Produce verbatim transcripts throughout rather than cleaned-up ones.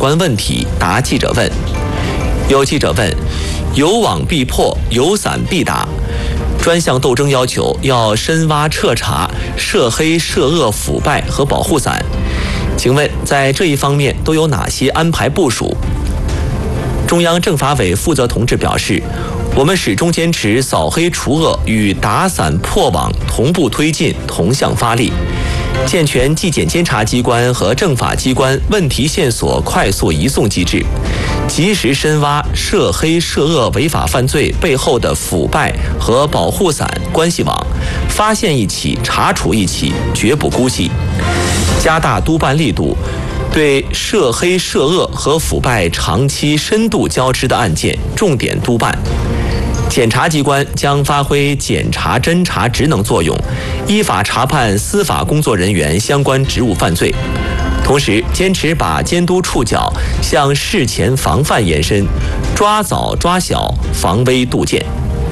关问题答记者问。有记者问：有网必破，有伞必打。专项斗争要求要深挖彻查涉黑涉恶腐败和保护伞，请问在这一方面都有哪些安排部署？中央政法委负责同志表示，我们始终坚持扫黑除恶与打伞破网同步推进，同向发力，健全纪检监察机关和政法机关问题线索快速移送机制，及时深挖涉黑涉恶违法犯罪背后的腐败和保护伞关系网，发现一起查处一起，绝不姑息，加大督办力度，对涉黑涉恶和腐败长期深度交织的案件重点督办。检察机关将发挥检察侦查职能作用，依法查判司法工作人员相关职务犯罪，同时坚持把监督触角向事前防范延伸，抓早抓小，防微杜渐。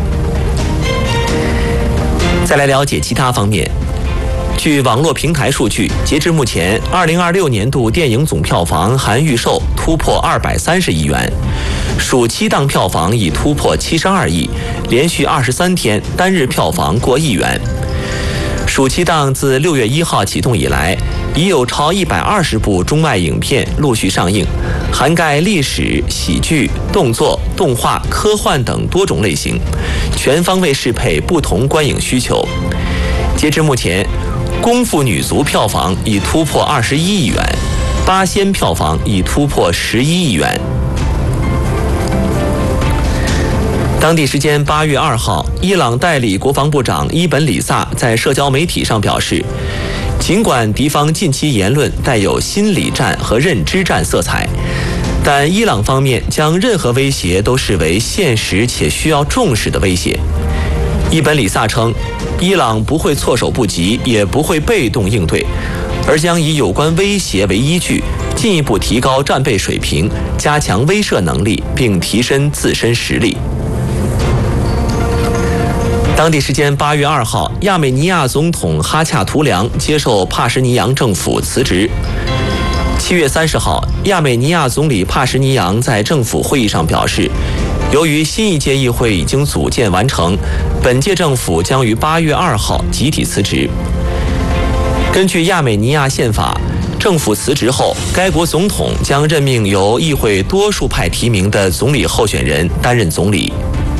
再来了解其他方面。据网络平台数据，截至目前，二零二六年度电影总票房含预售突破二百三十亿元，暑期档票房已突破七十二亿，连续二十三天单日票房过亿元。暑期档自六月一号启动以来，已有超一百二十部中外影片陆续上映，涵盖历史、喜剧、动作、动画、科幻等多种类型，全方位适配不同观影需求。截至目前，功夫女足票房已突破二十一亿元，八仙票房已突破十一亿元。当地时间八月二号，伊朗代理国防部长伊本里萨在社交媒体上表示，尽管敌方近期言论带有心理战和认知战色彩，但伊朗方面将任何威胁都视为现实且需要重视的威胁。伊本里萨称，伊朗不会措手不及，也不会被动应对，而将以有关威胁为依据，进一步提高战备水平，加强威慑能力，并提升自身实力。当地时间八月二号，亚美尼亚总统哈恰图良接受帕什尼扬政府辞职。七月三十号，亚美尼亚总理帕什尼扬在政府会议上表示，由于新一届议会已经组建完成，本届政府将于八月二号集体辞职。根据亚美尼亚宪法，政府辞职后，该国总统将任命由议会多数派提名的总理候选人担任总理。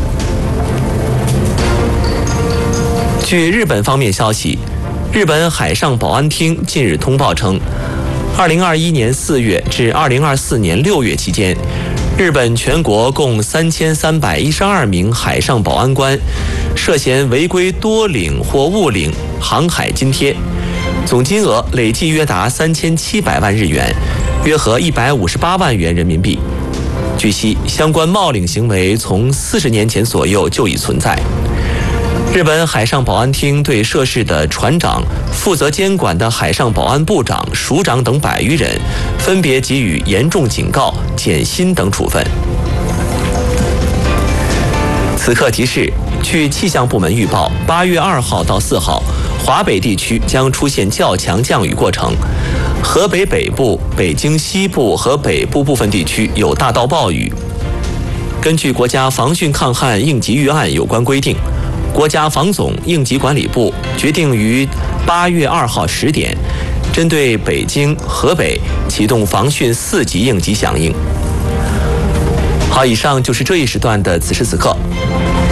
据日本方面消息，日本海上保安厅近日通报称，二零二一年四月至二零二四年六月期间，日本全国共三千三百一十二名海上保安官涉嫌违规多领或误领航海津贴，总金额累计约达三千七百万日元，约合一百五十八万元人民币。据悉，相关冒领行为从四十年前左右就已存在。日本海上保安厅对涉事的船长、负责监管的海上保安部长、署长等百余人，分别给予严重警告、减薪等处分。此刻提示，据气象部门预报，八月二号到四号，华北地区将出现较强降雨过程，河北北部、北京西部和北部部分地区有大到暴雨。根据国家防汛抗旱应急预案有关规定，国家防总应急管理部决定于八月二号十点，针对北京、河北启动防汛四级应急响应。好，以上就是这一时段的此时此刻。